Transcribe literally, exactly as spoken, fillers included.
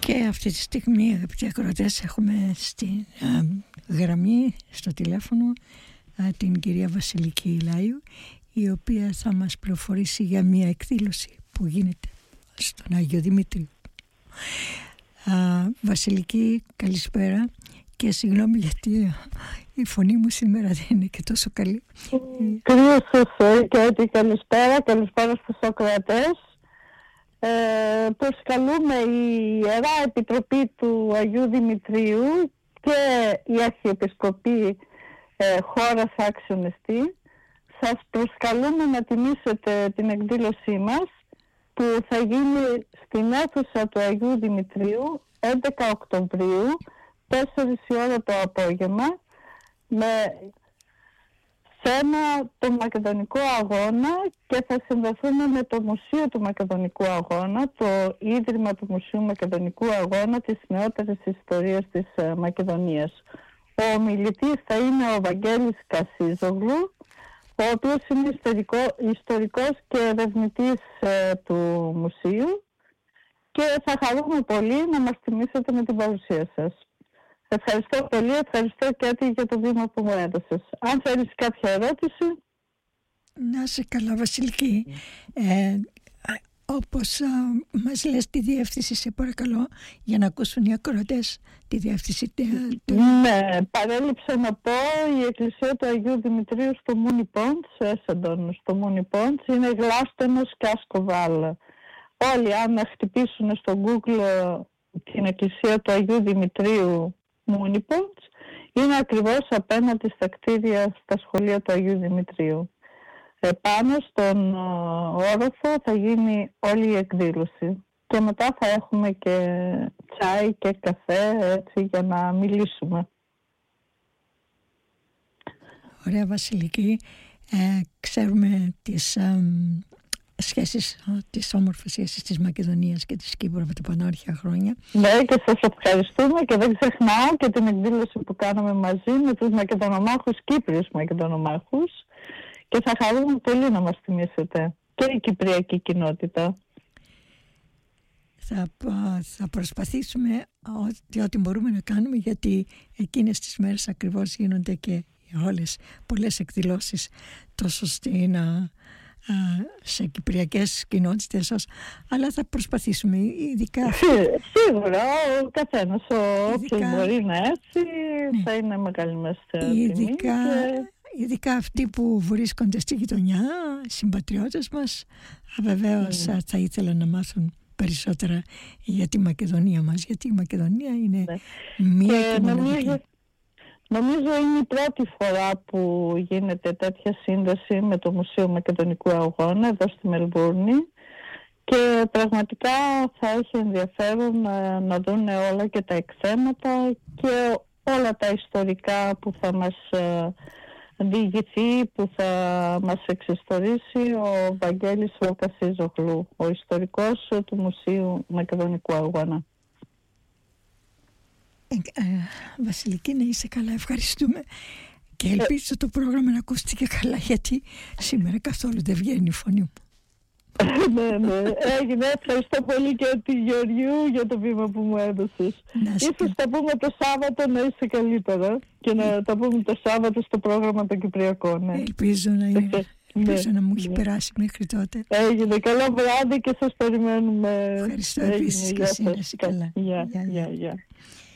Και αυτή τη στιγμή, αγαπητοί ακροατές, έχουμε στη α, γραμμή, στο τηλέφωνο, α, την κυρία Βασιλική Ηλάιου, η οποία θα μας πληροφορήσει για μια εκδήλωση που γίνεται στον Άγιο Δημήτριο. Α, Βασιλική, καλησπέρα και συγγνώμη γιατί η φωνή μου σήμερα δεν είναι και τόσο καλή. Κυρίως και καλησπέρα, καλησπέρα στους ακροατές. Ε, προσκαλούμε η Ιερά Επιτροπή του Αγίου Δημητρίου και η Αρχιεπισκοπή ε, χώρας Άξιον Εστί. Σας προσκαλούμε να τιμήσετε την εκδήλωσή μας που θα γίνει στην αίθουσα του Αγίου Δημητρίου έντεκα Οκτωβρίου, τέσσερις η ώρα το απόγευμα, με θέμα το Μακεδονικό Αγώνα, και θα συνδεθούμε με το Μουσείο του Μακεδονικού Αγώνα, το Ίδρυμα του Μουσείου Μακεδονικού Αγώνα της νεότερης ιστορίας της Μακεδονίας. Ο ομιλητής θα είναι ο Βαγγέλης Κασίζογλου, ο οποίος είναι ιστορικό, ιστορικός και ερευνητής ε, του μουσείου, και θα χαρούμε πολύ να μας τιμήσετε με την παρουσία σας. Ευχαριστώ πολύ, ευχαριστώ και για το βήμα που μου έδωσες. Αν θέλεις κάποια ερώτηση. Να σε καλά, Βασιλική. Ε, όπως α, μας λες τη διεύθυνση, σε παρακαλώ, για να ακούσουν οι ακροατές τη διεύθυνση. Τε, ναι, παρέλειψα να πω, η Εκκλησία του Αγίου Δημητρίου στο Μούνι Πόντς, Έσσαντον, στο Μούνι Πόντς, είναι Γλάστονος Κάσκοβάλ. Όλοι αν χτυπήσουν στο Google την Εκκλησία του Αγίου Δημητρίου Μούνι Πόντς, είναι ακριβώς απέναντι στα κτίρια, στα σχολεία του Αγίου Δημητρίου. Επάνω στον όροφο θα γίνει όλη η εκδήλωση και μετά θα έχουμε και τσάι και καφέ, έτσι, για να μιλήσουμε. Ωραία, Βασιλική. Ε, ξέρουμε τις ε, σχέσεις, τις όμορφες σχέσεις της Μακεδονίας και της Κύπρου από τα πανάρχια χρόνια. Ναι, και σας ευχαριστούμε, και δεν ξεχνάω και την εκδήλωση που κάναμε μαζί με τους Μακεδονομάχους, Κύπριους Μακεδονομάχους, και θα χαρούμε πολύ να μας τιμήσετε και η κυπριακή κοινότητα. Θα, θα προσπαθήσουμε ό,τι, ό,τι μπορούμε να κάνουμε, γιατί εκείνες τις μέρες ακριβώς γίνονται και όλες πολλές εκδηλώσεις τόσο στην, α, α, σε κυπριακές κοινότητες σας, αλλά θα προσπαθήσουμε ειδικά. Σίγουρα ο καθένας όποιος μπορεί να έρθει, ναι, θα είναι μεγάλη μας τιμή. Ειδικά, και... ειδικά αυτοί που βρίσκονται στη γειτονιά, συμπατριώτες μας, βεβαίως mm. θα ήθελαν να μάθουν περισσότερα για τη Μακεδονία μας, γιατί η Μακεδονία είναι ναι. μία και, και νομίζω, νομίζω είναι η πρώτη φορά που γίνεται τέτοια σύνδεση με το Μουσείο Μακεδονικού Αγώνα εδώ στη Μελβούρνη, και πραγματικά θα έχει ενδιαφέρον να, να δουν όλα και τα εκθέματα και όλα τα ιστορικά που θα μας διηγηθεί, που θα μας εξιστορήσει ο Βαγγέλης ο Κασίζογλου, ο ιστορικός του Μουσείου Μακεδονικού Αγώνα. Ε, ε, Βασιλική, να είσαι καλά, ευχαριστούμε, και ελπίζω ε, το πρόγραμμα να ακούστηκε καλά, γιατί σήμερα καθόλου δεν βγαίνει η φωνή μου. ναι, ναι, έγινε. Ευχαριστώ πολύ και τη Γεωργίου για το βήμα που μου έδωσες. Ίσως τα πούμε το Σάββατο να είσαι καλύτερα και να τα πούμε το Σάββατο στο πρόγραμμα των Κυπριακών. Ναι. Ελπίζω να, είναι, ελπίζω ναι, να μου έχει ναι. περάσει μέχρι τότε. Έγινε. Καλό βράδυ και σας περιμένουμε. Ευχαριστώ επίσης και εσύ, να είσαι καλά. Γεια, γεια, γεια.